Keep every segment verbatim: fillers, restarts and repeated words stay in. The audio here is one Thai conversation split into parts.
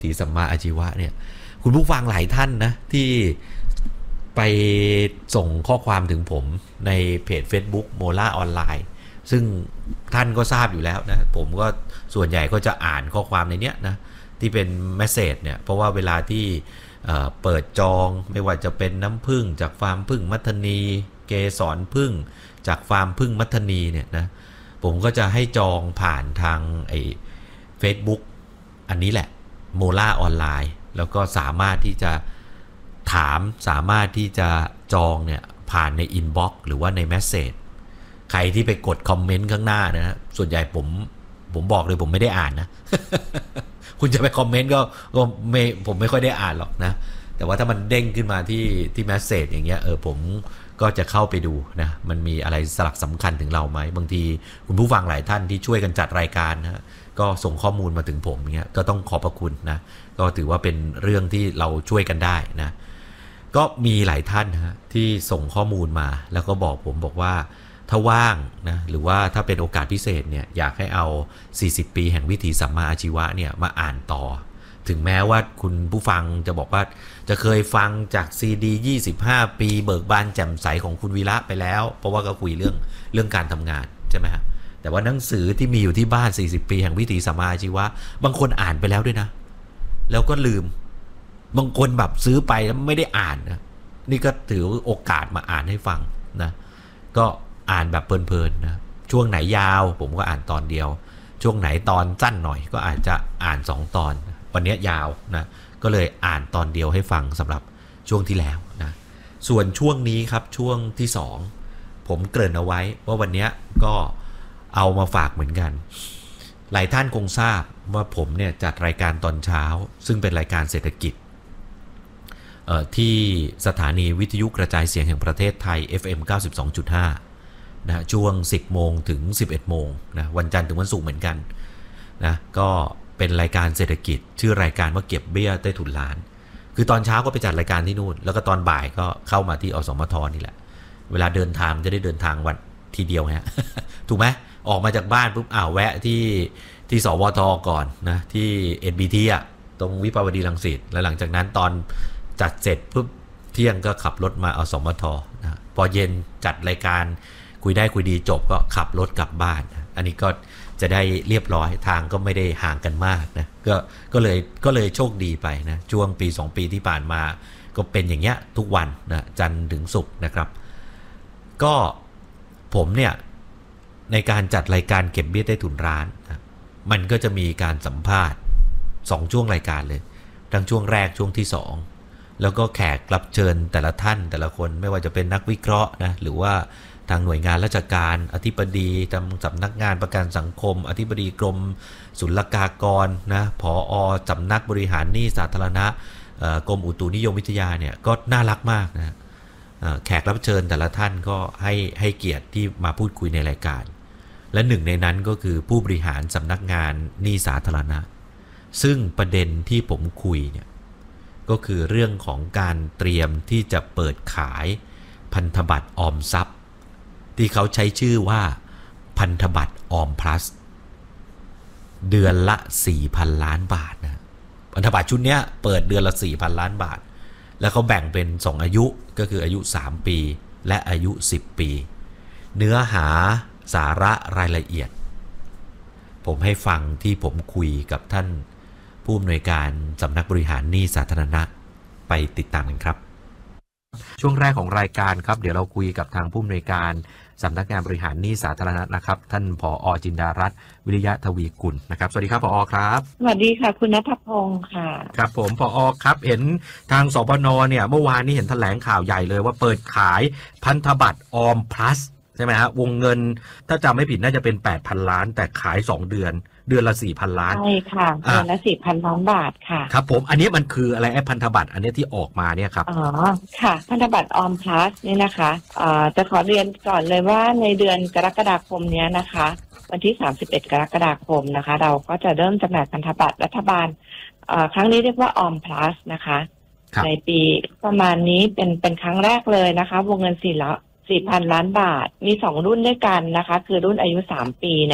ถีสัมมาอาชีวะเนี่ยคุณผู้ฟังหลายท่านนะที่ไปส่งข้อความถึงผมในเพจ Facebook โมล่าออนไลน์ซึ่งท่านก็ทราบอยู่แล้วนะผมก็ส่วนใหญ่ก็จะอ่านข้อความในเนี้ยนะที่เป็นเมสเสจเนี่ยเพราะว่าเวลาที่เปิดจองไม่ว่าจะเป็นน้ำผึ้งจากฟาร์มผึ้งมัทนีเกสรผึ้งจากฟาร์มผึ้งมัทนีเนี่ยนะผมก็จะให้จองผ่านทางไอ้ Facebook อันนี้แหละโมล่าออนไลน์แล้วก็สามารถที่จะถามสามารถที่จะจองเนี่ยผ่านในอินบ็อกซ์หรือว่าในเมสเสจใครที่ไปกดคอมเมนต์ข้างหน้านะส่วนใหญ่ผมผมบอกเลยผมไม่ได้อ่านนะ คุณจะไปคอมเมนต์ก็ก็ไม่ผมไม่ค่อยได้อ่านหรอกนะแต่ว่าถ้ามันเด้งขึ้นมาที่ที่เมสเสจอย่างเงี้ยเออผมก็จะเข้าไปดูนะมันมีอะไรสลักสำคัญถึงเราไหมบางทีคุณผู้ฟังหลายท่านที่ช่วยกันจัดรายการนะก็ส่งข้อมูลมาถึงผมเงี้ยก็ต้องขอบพระคุณนะก็ถือว่าเป็นเรื่องที่เราช่วยกันได้นะก็มีหลายท่านฮะที่ส่งข้อมูลมาแล้วก็บอกผมบอกว่าถ้าว่างนะหรือว่าถ้าเป็นโอกาสพิเศษเนี่ยอยากให้เอาสี่สิบปีแห่งวิถีสัมมาอาชีวะเนี่ยมาอ่านต่อถึงแม้ว่าคุณผู้ฟังจะบอกว่าจะเคยฟังจากซีดียี่สิบห้าปีเบิกบานแจ่มใสของคุณวีระไปแล้วเพราะว่าก็คุยเรื่องเรื่องการทำงานใช่ไหมฮะแต่ว่าหนังสือที่มีอยู่ที่บ้านสี่สิบปีแห่งวิถีสัมมาอาชีวะบางคนอ่านไปแล้วด้วยนะแล้วก็ลืมบางคนแบบซื้อไปแล้วไม่ได้อ่านนะนี่ก็ถือโอกาสมาอ่านให้ฟังนะก็อ่านแบบเพลินๆนะช่วงไหนยาวผมก็อ่านตอนเดียวช่วงไหนตอนสั้นหน่อยก็อาจจะอ่านสองตอนวันนี้ยาวนะก็เลยอ่านตอนเดียวให้ฟังสำหรับช่วงที่แล้วนะส่วนช่วงนี้ครับช่วงที่สองผมเกริ่นเอาไว้ว่าวันนี้ก็เอามาฝากเหมือนกันหลายท่านคงทราบว่าผมเนี่ยจัดรายการตอนเช้าซึ่งเป็นรายการเศรษฐกิจที่สถานีวิทยุกระจายเสียงแห่งประเทศไทย เอฟ เอ็ม เก้าสิบสองจุดห้า นะช่วง สิบโมงถึง สิบเอ็ดโมงนะวันจันทร์ถึงวันศุกร์เหมือนกันนะก็เป็นรายการเศรษฐกิจชื่อรายการว่าเก็บเบี้ยใต้ถุนร้านคือตอนเช้าก็ไปจัดรายการที่นู่นแล้วก็ตอนบ่ายก็เข้ามาที่อสมทนี่แหละเวลาเดินทางจะได้เดินทางวันทีเดียวฮะ ถูกไหมออกมาจากบ้านปุ๊บอ้าวแวะที่ที่สวทก่อนนะที่ เอ็น บี ที อ่ะตรงวิภาวดีรังสิตแล้วหลังจากนั้นตอนจัดเสร็จปุ๊บเที่ยงก็ขับรถมาอสมทนะพอเย็นจัดรายการคุยได้คุยดีจบก็ขับรถกลับบ้านนะอันนี้ก็จะได้เรียบร้อยทางก็ไม่ได้ห่างกันมากนะก็ก็เลยก็เลยโชคดีไปนะช่วงปีสองปีที่ผ่านมาก็เป็นอย่างเงี้ยทุกวันนะจันทร์ถึงศุกร์นะครับก็ผมเนี่ยในการจัดรายการเก็บเบี้ยใต้ถุนร้านนะมันก็จะมีการสัมภาษณ์สองช่วงรายการเลยทั้งช่วงแรกช่วงที่สองแล้วก็แขกรับเชิญแต่ละท่านแต่ละคนไม่ว่าจะเป็นนักวิเคราะห์นะหรือว่าทางหน่วยงานราชการอธิบดีทางสำนักงานประกันสังคมอธิบดีกรมศุลกากรนะผอ.สำนักบริหารหนี้สาธารณะกรมอุตุนิยมวิทยาเนี่ยก็น่ารักมากนะแขกรับเชิญแต่ละท่านก็ให้ให้เกียรติที่มาพูดคุยในรายการและหนึ่งในนั้นก็คือผู้บริหารสำนักงานหนี้สาธารณะซึ่งประเด็นที่ผมคุยเนี่ยก็คือเรื่องของการเตรียมที่จะเปิดขายพันธบัตรออมทรัพย์ที่เขาใช้ชื่อว่าพันธบัตรออมพลัสเดือนละ สี่พัน ล้านบาทนะพันธบัตรชุดนี้เปิดเดือนละ สี่พัน ล้านบาทแล้วเขาแบ่งเป็นสองอายุก็คืออายุสามปีและอายุสิบปีเนื้อหาสาระรายละเอียดผมให้ฟังที่ผมคุยกับท่านผู้อำนวยการสำนักบริหารหนี้สาธารณะไปติดตามกันครับช่วงแรกของรายการครับเดี๋ยวเราคุยกับทางผู้อำนวยการสำนักงานบริหารหนี้สาธารณะนะครับท่านผอ.จินดารัตน์วิริยะทวีกุลนะครับสวัสดีครับผอ.ครับสวัสดีค่ะคุณณัฐพงศ์ค่ะครับผมผอ.ครับเห็นทางสปน.เนี่ยเมื่อวานนี้เห็นแถลงข่าวใหญ่เลยว่าเปิดขายพันธบัตรออมพลัสใช่ไหมฮะวงเงินถ้าจำไม่ผิดน่าจะเป็น แปดพัน ล้านแต่ขายสองเดือนเดือนละ สี่พัน ล้านใช่ค่ะเดือนละ สี่พัน ล้านบาทค่ะครับผมอันนี้มันคืออะไรไอ้พันธบัตรอันนี้ที่ออกมาเนี่ยครับอ๋อค่ะพันธบัตรออมพลัสนี่นะคะอ่าจะขอเรียนก่อนเลยว่าในเดือนกรกฎาคมนี้นะคะวันที่สามสิบเอ็ดกรกฎาคมนะคะเราก็จะเริ่มจำหน่ายพันธบัตรรัฐบาลอ่าครั้งนี้เรียกว่าออมพลัสนะคะในปีประมาณนี้เป็นเป็นครั้งแรกเลยนะคะวงเงินสี่ละสี่พัน ล้านบาทมีสองรุ่นด้วยกันนะคะคือรุ่นอายุสามปีเนี่ย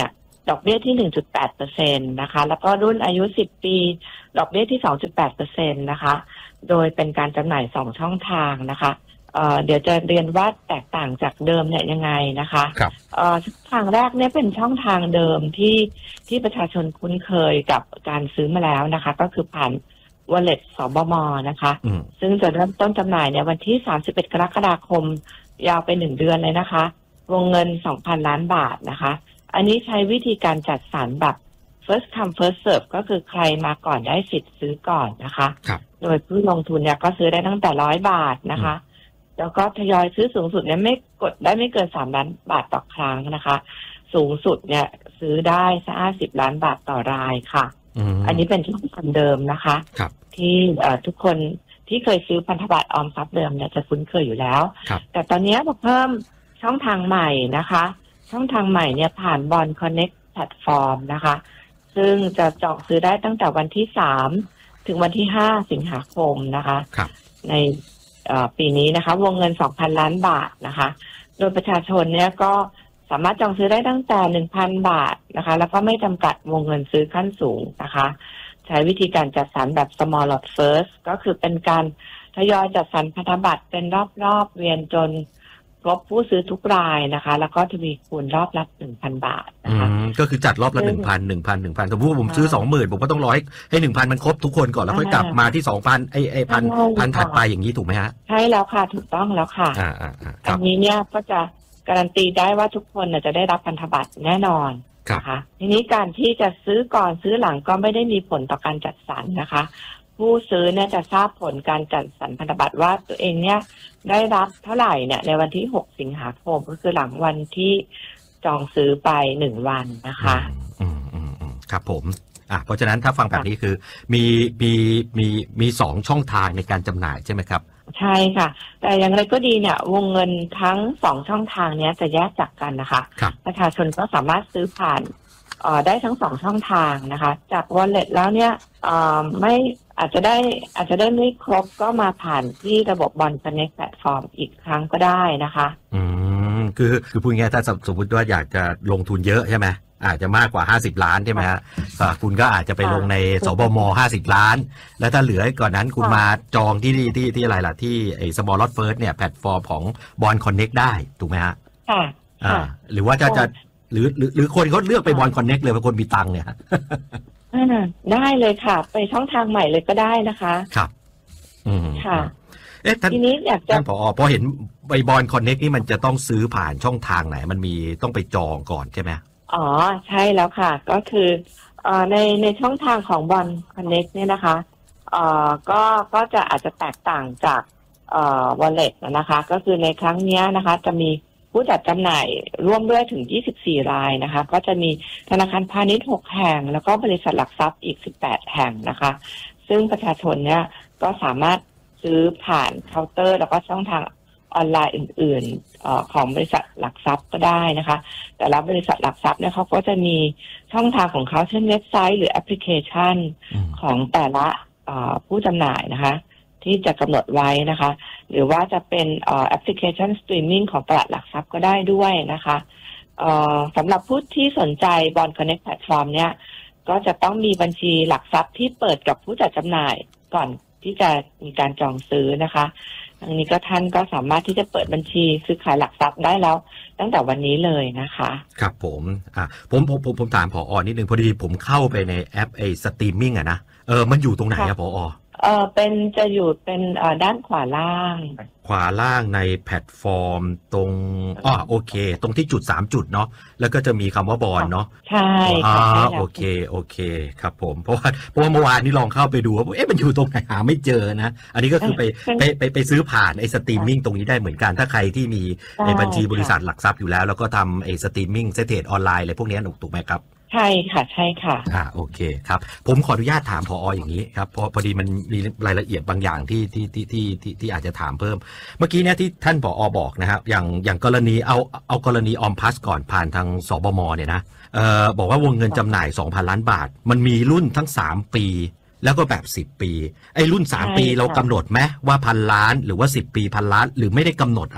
ดอกเบี้ยที่ หนึ่งจุดแปดเปอร์เซ็นต์ นะคะแล้วก็รุ่นอายุสิบปีดอกเบี้ยที่ สองจุดแปดเปอร์เซ็นต์ นะคะโดยเป็นการจำหน่ายสองช่องทางนะคะเอ่อเดี๋ยวจะเรียนว่าแตกต่างจากเดิมเนี่ยยังไงนะคะครับเอ่อช่องทางแรกเนี่ยเป็นช่องทางเดิมที่ที่ประชาชนคุ้นเคยกับการซื้อมาแล้วนะคะก็คือผ่าน Wallet สบม.นะคะซึ่งจะเริ่มต้นจำหน่ายในวันที่สามสิบเอ็ดกรกฎาคมยาวไปหนึ่งเดือนเลยนะคะวงเงิน สองพัน ล้านบาทนะคะอันนี้ใช้วิธีการจัดสรรแบบ first come first serve ก็คือใครมาก่อนได้สิทธิ์ซื้อก่อนนะคะโดยผู้ลงทุนเนี่ยก็ซื้อได้ตั้งแต่ร้อยบาทนะคะแล้วก็ทยอยซื้อสูงสุดเนี่ยไม่กดได้ไม่เกินสามล้านบาทต่อครั้งนะคะสูงสุดเนี่ยซื้อได้ห้าสิบล้านบาทต่อรายค่ะอันนี้เป็นช่องทางเดิมนะคะที่ทุกคนที่เคยซื้อพันธบัตรออมทรัพย์เดิมเนี่ยจะคุ้นเคยอยู่แล้วแต่ตอนนี้มาเพิ่มช่องทางใหม่นะคะช่องทางใหม่เนี่ยผ่าน Bond Connect แพลตฟอร์มนะคะซึ่งจะจองซื้อได้ตั้งแต่วันที่สามถึงวันที่ห้าสิงหาคมนะคะในปีนี้นะคะวงเงิน สองพัน ล้านบาทนะคะโดยประชาชนเนี่ยก็สามารถจองซื้อได้ตั้งแต่ หนึ่งพัน บาทนะคะแล้วก็ไม่จำกัดวงเงินซื้อขั้นสูงนะคะใช้วิธีการจัดสรรแบบ small lot first ก็คือเป็นการทยอยจัดสรรพันธบัตรเป็นรอบๆเวียนจนครบผู้ซื้อทุกรายนะคะแล้วก็ทวีคูณรอบละ หนึ่งพัน บาทนะคะก็คือจัดรอบละ หนึ่งพัน หนึ่งพัน หนึ่งพันสมมุติว่าผมซื้อ สองหมื่น ผมก็ต้องรอให้ให้ หนึ่งพัน มันครบทุกคนก่อนแล้วค่อยกลับมาที่ สองพัน ไอ้ไอ้พันพันถัดไปอย่างนี้ถูกไหมฮะใช่แล้วค่ะถูกต้องแล้วค่ะอ่าอันนี้เนี่ยก็จะการันตีได้ว่าทุกคนจะได้รับพันธบัตรแน่นอนนะคะทีนี้การที่จะซื้อก่อนซื้อหลังก็ไม่ได้มีผลต่อการจัดสรรนะคะผู้ซื้อเนี่ยจะทราบผลการจัดสรรพันธบัตรว่าตัวเองเนี่ยได้รับเท่าไหร่เนี่ยในวันที่หกสิงหาคมก็คือหลังวันที่จองซื้อไปหนึ่งวันนะคะอืมอืมอืมครับผมอ่ะเพราะฉะนั้นถ้าฟังแบบนี้คือมีมีมีมีสองช่องทางในการจำหน่ายใช่ไหมครับใช่ค่ะแต่อย่างไรก็ดีเนี่ยวงเงินทั้งสองช่องทางนี้จะแยกจากกันนะคะประชาชนก็สามารถซื้อผ่านเอ่อได้ทั้งสองช่องทางนะคะจาก Wallet แล้วเนี่ยเอ่อไม่อาจจะได้อาจจะได้ไม่ครบก็มาผ่านที่ระบบ Bond Connect แพลตฟอร์มอีกครั้งก็ได้นะคะอืมคือคือพูดง่ายๆถ้าสมมติว่าอยากจะลงทุนเยอะใช่ไหมอาจจะมากกว่าห้าสิบล้านใช่ไหมฮะคุณก็อาจจะไปลงในสบมห้าสิบล้านแล้วถ้าเหลือก่อนนั้นคุณมาจองที่ที่ที่ที่อะไรล่ะที่ไอ้ Small Lot First เนี่ยแพลตฟอร์มของ Bond Connect ได้ถูกไหมฮะค่ะอ่าหรือว่าจะจะหรือหรือหรือคนเขาเลือกไป Bond Connect เลยเพราะคนมีตังค์เนี่ยอ่าได้เลยค่ะไปช่องทางใหม่เลยก็ได้นะคะครับอืมค่ะเอ๊ะทีนี้อยากจะท่านผอพอเห็นใบบอลคอนเน็กนี่มันจะต้องซื้อผ่านช่องทางไหนมันมีต้องไปจองก่อนใช่ไหมอ๋อใช่แล้วค่ะก็คือเอ่อในในช่องทางของบอลคอนเน็กเนี่ยนะคะเอ่อก็ก็จะอาจจะแตกต่างจากเอ่อ Wallet นะคะก็คือในครั้งนี้นะคะจะมีผู้จัดจำหน่ายร่วมด้วยถึงยี่สิบสี่รายนะคะก็จะมีธนาคารพาณิชย์หกแห่งแล้วก็บริษัทหลักทรัพย์อีกสิบแปดแห่งนะคะซึ่งประชาชนเนี่ยก็สามารถซื้อผ่านเคาน์เตอร์แล้วก็ช่องทางออนไลน์อื่นๆ อ, ของบริษัทหลักทรัพย์ก็ได้นะคะแต่ละบริษัทหลักทรัพย์เนี่ยเขาก็จะมีช่องทางของเขาเช่นเว็บไซต์หรือแอปพลิเคชันของแต่ละผู้จำหน่ายนะคะที่จะกำหนดไว้นะคะหรือว่าจะเป็นแอปพลิเคชันสตรีมมิ่งของตลาดหลักทรัพย์ก็ได้ด้วยนะคะสำหรับผู้ที่สนใจ Bond Connect แพลตฟอร์มเนี่ยก็จะต้องมีบัญชีหลักทรัพย์ที่เปิดกับผู้จัดจำหน่ายก่อนที่จะมีการจองซื้อนะคะทั้งนี้ก็ท่านก็สามารถที่จะเปิดบัญชีซื้อขายหลักทรัพย์ได้แล้วตั้งแต่วันนี้เลยนะคะครับผมอ่ะผมผมผมผมถามผอ.นิดนึงพอดีผมเข้าไปในแอปไอ้สตรีมมิ่งอะนะเออมันอยู่ตรงไหนอะผอ. เออเป็นจะอยู่เป็นเอ่อด้านขวาล่างขวาล่างในแพลตฟอร์มตรงอ๋อโอเคตรงที่จุดสามจุดเนาะแล้วก็จะมีคำว่าบอลเนาะใช่อ๋อโอเคโอเคครับผมเพราะว่าเพราะว่าเมื่อวานนี้ลองเข้าไปดูว่าเอ๊ะมันอยู่ตรงไหนหาไม่เจอนะอันนี้ก็คือไปไปไปไปซื้อผ่านไอ้สตรีมมิ่งตรงนี้ได้เหมือนกันถ้าใครที่มีไอ้บัญชีบริษัทหลักทรัพย์อยู่แล้วแล้วก็ทำไอ้สตรีมมิ่งเทรดออนไลน์อะไรพวกนี้ถูกไหมครับใช่ค่ะใช่ค่ะอ่าโอเคครับผมขออนุญาตถามผอ.อย่างนี้ครับเพราะพอดีมันมีรายละเอียดบางอย่างที่ที่ที่ที่ที่ที่อาจจะถามเพิ่มเมื่อกี้เนี่ยที่ท่านผอ.บอกนะครับอย่างอย่างกรณีเอาเอากรณีออมพลัสก่อนผ่านทางสบม.เนี่ยนะเอ่อบอกว่าวงเงินจำหน่าย สองพัน ล้านบาทมันมีรุ่นทั้งสามปีแล้วก็แบบสิบปีไอ้รุ่นสามปีเรากำหนดไหมว่าพันล้านหรือว่าสิบปีพันล้านหรือไม่ได้กำหนดอะไร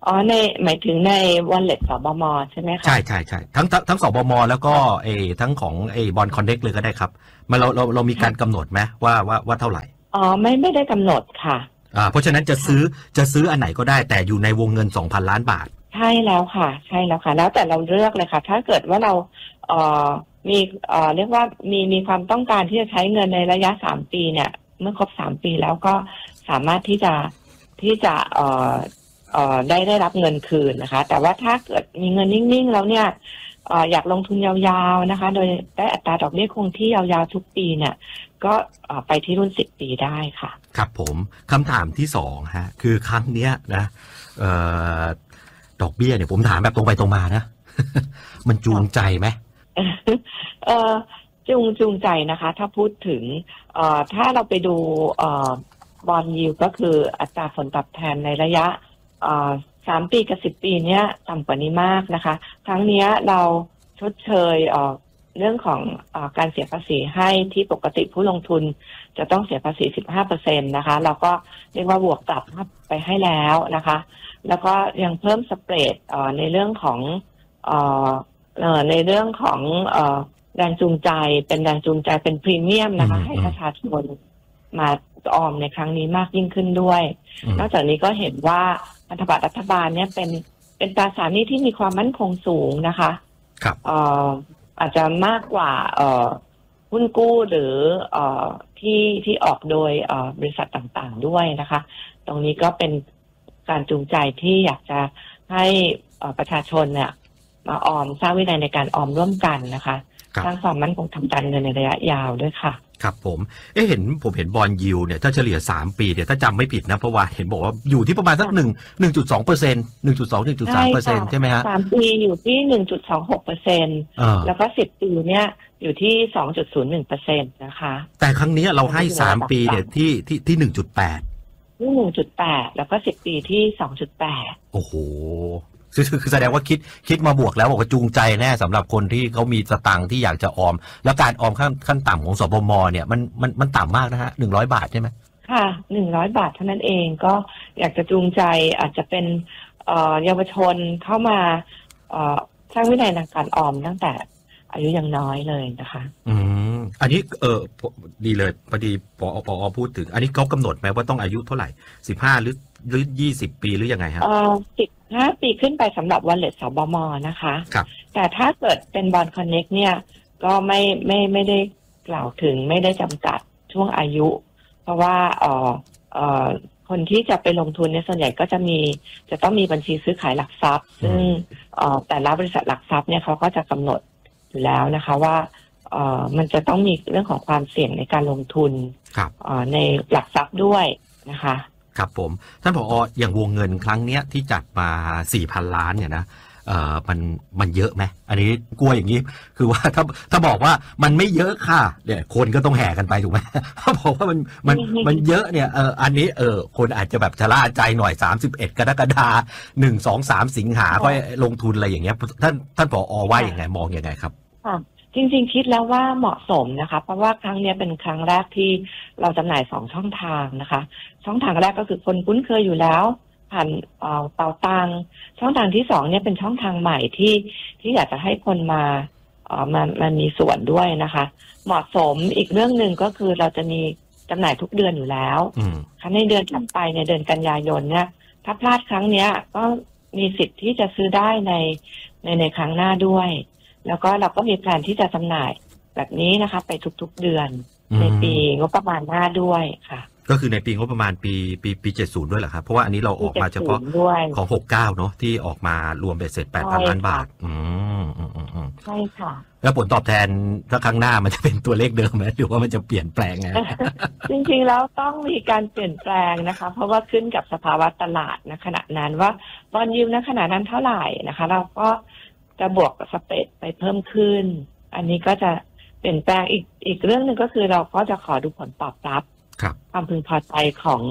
อ๋อในหมายถึงใน Wallet สบมใช่ไหมคะใช่ใช่ใช่ทั้งทั้งทั้งสบมแล้วก็เอทั้งของเอบอลคอนเน็กเลยก็ได้ครับมาเราเราเรามีการกำหนดไหมว่าว่าว่าเท่าไหร่อ๋อไม่ไม่ได้กำหนดค่ะอ่าเพราะฉะนั้นจะซื้อจะซื้ออันไหนก็ได้แต่อยู่ในวงเงิน สองพัน ล้านบาทใช่แล้วค่ะใช่แล้วค่ะแล้วแต่เราเลือกเลยค่ะถ้าเกิดว่าเราเอ่อมีเอ่อเรียกว่ามีมีความต้องการที่จะใช้เงินในระยะสามปีเนี่ยเมื่อครบสามปีแล้วก็สามารถที่จะที่จะเอ่อเอ่อได้ได้รับเงินคืนนะคะแต่ว่าถ้าเกิดมีเงินนิ่งๆแล้วเนี่ยเอ่ออยากลงทุนยาวๆนะคะโดยได้อัตราดอกเบี้ยคงที่ยาวๆทุกปีเนี่ยก็ไปที่รุ่นสิบปีได้ค่ะครับผมคำถามที่สองฮะคือครั้งเนี้ยนะเอ่อดอกเบี้ยเนี่ยผมถามแบบตรงไปตรงมานะ มันจูงใจไหมเอ่อจูงจูงใจนะคะถ้าพูดถึงเอ่อถ้าเราไปดูเอ่อบอนด์ยิลด์ก็คืออัตราผลตอบแทนในระยะเอ่อสามปีกับสิบปีเนี้ยต่ำกว่านี้มากนะคะครั้งนี้เราชดเชยเอ่อเรื่องของเอ่อการเสียภาษีให้ที่ปกติผู้ลงทุนจะต้องเสียภาษี สิบห้าเปอร์เซ็นต์ นะคะเราก็เรียกว่าบวกกลับไปให้แล้วนะคะแล้วก็ยังเพิ่มสเปรดเอ่อในเรื่องของเอ่อเอ่อในเรื่องของเอ่อแรงจูงใจเป็นแรงจูงใจเป็นพรีเมียมนะคะให้ประชาชนมาออมในครั้งนี้มากยิ่งขึ้นด้วยนอกจากนี้ก็เห็นว่าพันธบัตรรัฐบาลเนี่ยเป็นเป็นตราสารหนี้ที่มีความมั่นคงสูงนะคะครับเอ่ออาจจะมากกว่าเอ่อหุ้นกู้หรือเอ่อที่ที่ออกโดยเอ่อบริษัทต่างๆด้วยนะคะตรงนี้ก็เป็นการจูงใจที่อยากจะให้ประชาชนเนี่ยมาออมสร้างวินัยในการออมร่วมกันนะคะสร้างความมั่นคงทางการเงินในระยะยาวด้วยค่ะครับผมเอ๊ะเห็นผมเห็นบอนด์ยิลด์เนี่ยถ้าเฉลี่ยสามปีเนี่ยถ้าจำไม่ผิดนะเพราะว่าเห็นบอกว่าอยู่ที่ประมาณสักหนึ่งหนึ่งจุดสองเปอร์เซ็นต์หนึ่งจุดสองหนึ่งจุดสามเปอร์เซ็นต์ใช่ไหมฮะสามปีอยู่ที่หนึ่งจุดสองหกเปอร์เซ็นต์แล้วก็สิบปีเนี่ยอยู่ที่สองจุดศูนย์หนึ่งเปอร์เซ็นต์นะคะแต่ครั้งนี้เราให้สามปีเนี่ยที่ที่ที่หนึ่งจุดแปดที่หนึ่งจุดแปดแล้วก็สิบปีที่สองจุดแปดโอ้โหคือคือแสดงว่าคิดคิดมาบวกแล้วบอกว่าจูงใจแน่สำหรับคนที่เขามีสตังค์ที่อยากจะออมแล้วการออมขั้นขั้นต่ำของสบมเนี่ยมันมันมันต่ำมากนะฮะหนึ่งร้อยบาทใช่ไหมค่ะหนึ่งร้อยบาทเท่านั้นเองก็อยากจะจูงใจอาจจะเป็นเอ่อเยาวชนเข้ามาเอ่อสร้างวินัยในการออมตั้งแต่อายุยังน้อยเลยนะคะอืมอันนี้เออดีเลยพอดีปอปอพูดถึงอันนี้เขากำหนดไหมว่าต้องอายุเท่าไหร่สิบห้าหรือหรือยี่สิบปีหรือยังไงฮะเอ่อสิบห้าปีขึ้นไปสำหรับ Wallet สบมนะคะครับแต่ถ้าเกิดเป็นบอนด์คอนเน็กเนี่ยก็ไม่ไม่ไม่ได้กล่าวถึงไม่ได้จำกัดช่วงอายุเพราะว่าเอ่อเอ่อคนที่จะไปลงทุนเนี่ยส่วนใหญ่ก็จะมีจะต้องมีบัญชีซื้อขายหลักทรัพย์ซึ่งเอ่อแต่ละบริษัทหลักทรัพย์เนี่ยเขาก็จะกำหนดอยู่แล้วนะคะว่าเอ่อมันจะต้องมีเรื่องของความเสี่ยงในการลงทุนเอ่อในหลักทรัพย์ด้วยนะคะครับผมท่านผอ.อย่างวงเงินครั้งเนี้ยที่จัดมา สี่พัน ล้านเนี่ยนะเอ่อมันมันเยอะไหมอันนี้กลัวอย่างนี้คือว่าถ้าถ้าบอกว่ามันไม่เยอะค่ะเนี่ยคนก็ต้องแห่กันไปถูกไหมถ้าบอกว่ามันมันมันเยอะเนี่ยเอออันนี้เออคนอาจจะแบบชะล่าใจหน่อยสามสิบเอ็ดกรกฎาคมหนึ่ง สอง สามสิงหาค่อยลงทุนอะไรอย่างเงี้ยท่านท่านผอ.ว่าอย่างไงมองยังไงครับจริงๆคิดแล้วว่าเหมาะสมนะคะเพราะว่าครั้งนี้เป็นครั้งแรกที่เราจำหน่ายสองช่องทางนะคะช่องทางแรกก็คือคนคุ้นเคยอยู่แล้วผ่านเอ่อเป๋าตังช่องทางที่สองเนี่ยเป็นช่องทางใหม่ที่ที่อยากจะให้คนมาเอ่อมามันมีส่วนด้วยนะคะเหมาะสมอีกเรื่องหนึ่งก็คือเราจะมีจำหน่ายทุกเดือนอยู่แล้วค่ะในเดือนถัดไปในเดือนกันยายนเนี่ยถ้าพลาดครั้งเนี้ยก็มีสิทธิ์ที่จะซื้อได้ในในในครั้งหน้าด้วยแล้วก็เราก็มีแผนที่จะจำหน่ายแบบนี้นะคะไปทุกๆเดือนในปีงบประมาณหน้าด้วยค่ะก็คือในปีงบประมาณปีปีปีเจ็ดสิบด้วยเหรอครับเพราะว่าอันนี้เราออกมาเฉพาะของหกสิบเก้าเนาะที่ออกมารวมเบ็ดเสร็จ แปดพัน ล้านบาทอืมอืมอืมใช่ค่ะแล้วผลตอบแทนถ้าครั้งหน้ามันจะเป็นตัวเลขเดิมไหมหรือว่ามันจะเปลี่ยนแปลงไงจริงๆแล้วต้องมีการเปลี่ยนแปลงนะคะเพราะว่าขึ้นกับสภาวะตลาดณขณะนั้นว่าบอนด์ยิลด์ณขณะนั้นเท่าไหร่นะคะเราก็จะบวกกับสเปรดไปเพิ่มขึ้นอันนี้ก็จะเปลี่ยนแปลงอีกอีกเรื่องหนึ่งก็คือเราก็จะขอดูผลตอบรับความพึงพอใจของ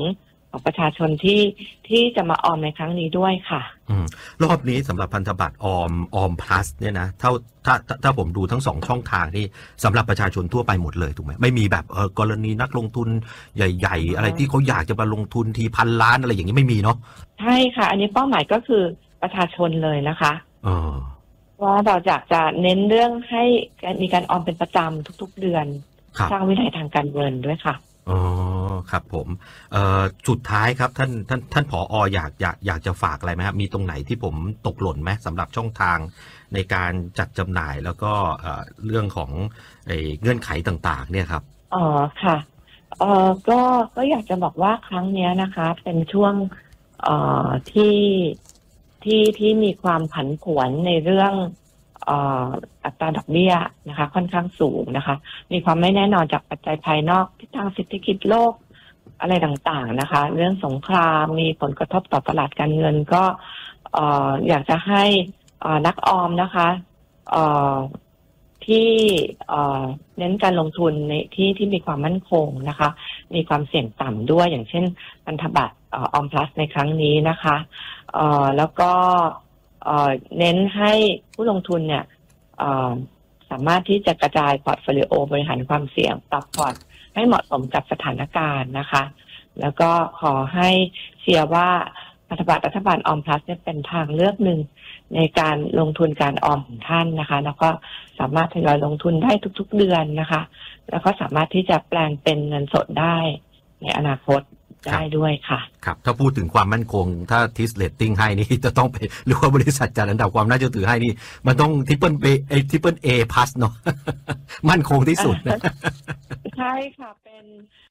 ของประชาชนที่ที่จะมาออมในครั้งนี้ด้วยค่ะอืมรอบนี้สำหรับพันธบัตรออมออม plus เนี่ยนะถ้าถ้าถ้าถ้าผมดูทั้งสองช่องทางนี่สำหรับประชาชนทั่วไปหมดเลยถูกไหมไม่มีแบบเออกรณีนักลงทุนใหญ่ๆ อะไรที่เขาอยากจะมาลงทุนทีพันล้านอะไรอย่างนี้ไม่มีเนาะใช่ค่ะ อันนี้เป้าหมายก็คือประชาชนเลยนะคะเออว่าเราอยากจะเน้นเรื่องให้มีการออมเป็นประจำทุกๆเดือนครับสร้างวินัยทางการเงินด้วยค่ะอ๋อครับผมเอ่อสุดท้ายครับท่านท่านท่านผออยากอยากอยากจะฝากอะไรไหมครับมีตรงไหนที่ผมตกหล่นไหมสำหรับช่องทางในการจัดจำหน่ายแล้วก็เอ่อเรื่องของไอ้เงื่อนไขต่างๆ เนี่ยครับอ๋อค่ะเอ่อก็ก็อยากจะบอกว่าครั้งเนี้ยนะคะ เป็นช่วงเอ่อที่ที่ที่มีความผันผวนในเรื่องเอ่ออัตราดอกเบี้ยนะคะ ค่อนข้างสูงนะคะ มีความไม่แน่นอนจากปัจจัยภายนอกทิศทางเศรษฐกิจโลกอะไรต่างๆนะคะ เรื่องสงครามมีผลกระทบต่อตลาดการเงินก็เอ่ออยากจะให้เอ่อนักออมนะคะเอ่อ ที่เอ่อเน้นการลงทุนในที่ที่มีความมั่นคงนะคะ มีความเสี่ยงต่ำด้วยอย่างเช่นพันธบัตรเออมพลัสในครั้งนี้นะคะเอ่อแล้วก็เอ่อเน้นให้ผู้ลงทุนเนี่ยเอ่อสามารถที่จะกระจายพอร์ตโฟลิโอบริหารความเสี่ยงปรับพอร์ตให้เหมาะสมกับสถานการณ์นะคะ แล้วก็ขอให้เชียร์ว่าพันธบัตรรัฐบาลออมพลัสเนี่ยเป็นทางเลือกหนึ่งในการลงทุนการออมของท่านนะคะ แล้วก็สามารถทยอยลงทุนได้ทุกๆเดือนนะคะ แล้วก็สามารถที่จะแปลงเป็นเงินสดได้ในอนาคตได้ด้วยค่ะครับถ้าพูดถึงความมั่นคงถ้าทิสเลตติ้งให้นี่ จะต้องไปหรือว่าบริษัทจัดอันดับความน่าเชื่อถือให้นี่มันต้องทริปเปิลเอไอทริปเปิลเอพลัสเนาะ มั่นคงที่สุดนะใช่ค่ะเป็น